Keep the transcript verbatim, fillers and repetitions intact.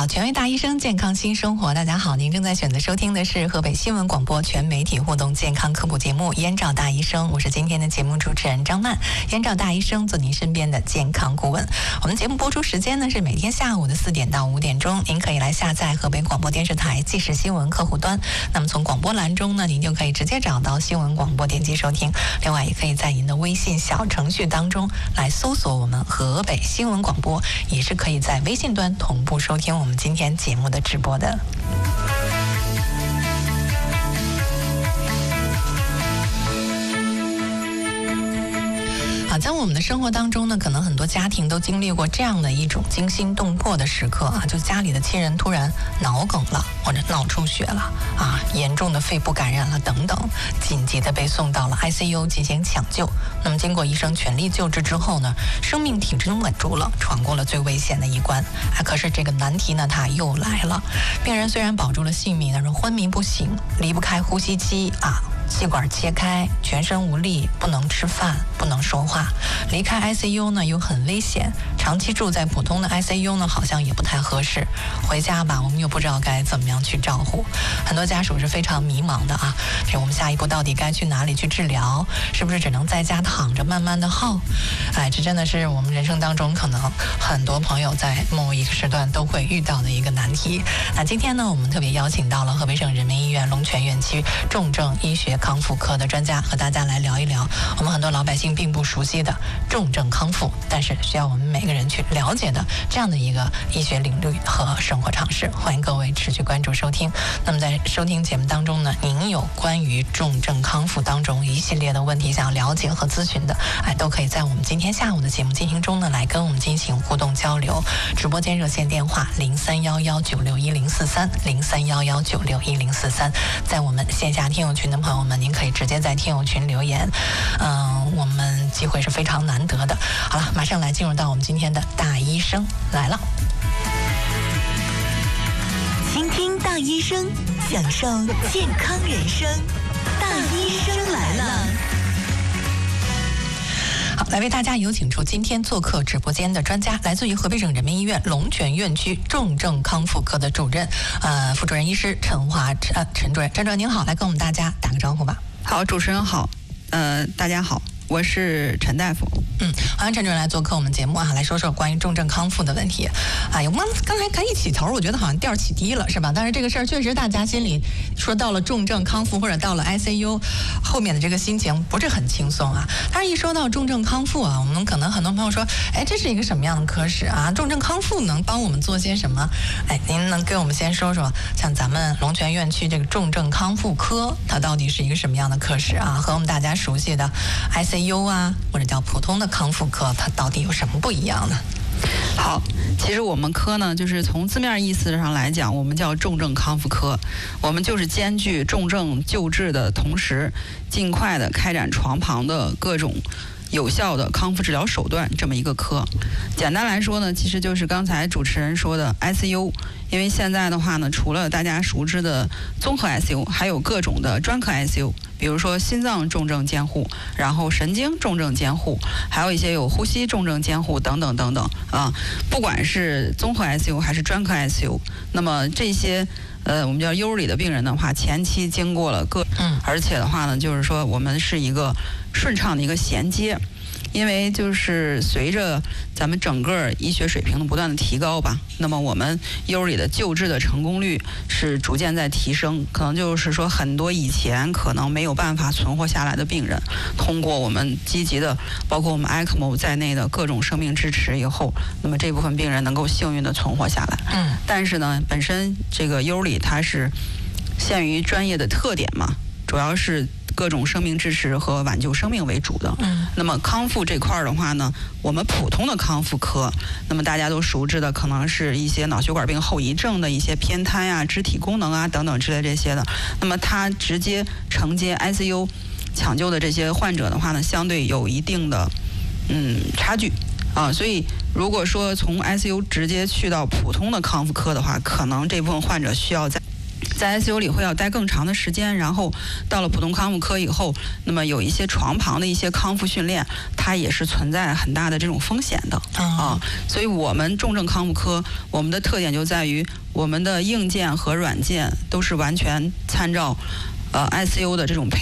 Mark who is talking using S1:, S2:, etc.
S1: 好，权威大医生，健康新生活。大家好，您正在选择收听的是河北新闻广播全媒体互动健康科普节目《燕赵大医生》，我是今天的节目主持人张曼。燕赵大医生做您身边的健康顾问。我们节目播出时间呢是每天下午的四点到五点钟，您可以来下载河北广播电视台即时新闻客户端。那么从广播栏中呢，您就可以直接找到新闻广播，点击收听。另外，也可以在您的微信小程序当中来搜索我们河北新闻广播，也是可以在微信端同步收听我们今天节目的直播的。啊，在我们的生活当中呢，可能很多家庭都经历过这样的一种惊心动魄的时刻啊，就家里的亲人突然脑梗了，或者脑出血了啊，严重的肺部感染了等等，紧急的被送到了 I C U 进行抢救。那么经过医生全力救治之后呢，生命体征稳住了，闯过了最危险的一关。啊，可是这个难题呢，它又来了。病人虽然保住了性命，但是昏迷不醒，离不开呼吸机啊。气管切开，全身无力，不能吃饭，不能说话。离开 I C U 呢又很危险，长期住在普通的 I C U 呢好像也不太合适。回家吧，我们又不知道该怎么样去照顾。很多家属是非常迷茫的啊，这我们下一步到底该去哪里去治疗？是不是只能在家躺着慢慢的耗？哎，这真的是我们人生当中可能很多朋友在某一个时段都会遇到的一个难题。那今天呢，我们特别邀请到了河北省人民医院龙泉院区重症医学康复科的专家，和大家来聊一聊我们很多老百姓并不熟悉的重症康复，但是需要我们每个人去了解的这样的一个医学领域和生活常识。欢迎各位持续关注收听。那么在收听节目当中呢，您有关于重症康复当中一系列的问题想了解和咨询的，哎，都可以在我们今天下午的节目进行中呢来跟我们进行互动交流。直播间热线电话零三幺幺九六一零四三零三幺幺九六一零四三，在我们线下听友群的朋友们，您可以直接在听友群留言。嗯，我们机会是非常难得的。好了，马上来进入到我们今天的大医生来了。
S2: 倾听大医生，享受健康人生。大医生来了。
S1: 好，来为大家有请出今天做客直播间的专家，来自于河北省人民医院龙泉院区重症康复科的主任，呃，副主任医师陈华呃陈主任，陈主任您好，来跟我们大家打个招呼吧。
S3: 好，主持人好，呃，大家好，我是陈大夫。
S1: 嗯，欢迎陈主任来做客我们节目啊，来说说关于重症康复的问题。哎呀，我们刚才刚一起头，我觉得好像调起低了，是吧？但是这个事儿确实大家心里说到了重症康复或者到了 I C U 后面的这个心情不是很轻松啊。但是一说到重症康复啊，我们可能很多朋友说，哎，这是一个什么样的科室啊？重症康复能帮我们做些什么？哎，您能给我们先说说，像咱们龙泉院区这个重症康复科，它到底是一个什么样的科室啊？和我们大家熟悉的 I C U 啊，或者叫普通的康复科，它到底有什么不一样呢？
S3: 好，其实我们科呢，就是从字面意思上来讲，我们叫重症康复科，我们就是兼具重症救治的同时，尽快的开展床旁的各种有效的康复治疗手段这么一个科。简单来说呢，其实就是刚才主持人说的 I C U， 因为现在的话呢，除了大家熟知的综合 I C U， 还有各种的专科 I C U， 比如说心脏重症监护，然后神经重症监护，还有一些有呼吸重症监护等等等等啊。不管是综合 I C U 还是专科 I C U， 那么这些呃，我们叫优里的病人的话，前期经过了各，
S1: 嗯，
S3: 而且的话呢，就是说我们是一个顺畅的一个衔接，因为就是随着咱们整个医学水平的不断的提高吧，那么我们优里的救治的成功率是逐渐在提升，可能就是说很多以前可能没有办法存活下来的病人，通过我们积极的，包括我们 E C M O 在内的各种生命支持以后，那么这部分病人能够幸运的存活下来。
S1: 嗯，
S3: 但是呢，本身这个优里它是限于专业的特点嘛，主要是各种生命支持和挽救生命为主的。
S1: 嗯，
S3: 那么康复这块的话呢，我们普通的康复科，那么大家都熟知的可能是一些脑血管病后遗症的一些偏瘫啊、肢体功能啊等等之类这些的。那么它直接承接 I C U 抢救的这些患者的话呢，相对有一定的嗯差距啊，所以如果说从 I C U 直接去到普通的康复科的话，可能这部分患者需要在在 I C U 里会要待更长的时间，然后到了普通康复科以后，那么有一些床旁的一些康复训练，它也是存在很大的这种风险的、
S1: 哦、
S3: 啊。所以我们重症康复科，我们的特点就在于我们的硬件和软件都是完全参照呃 I C U 的这种配